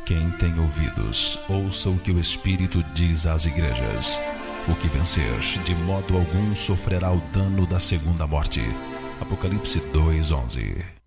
Quem tem ouvidos, ouça o que o Espírito diz às igrejas. O que vencer, de modo algum sofrerá o dano da segunda morte. Apocalipse 2:11.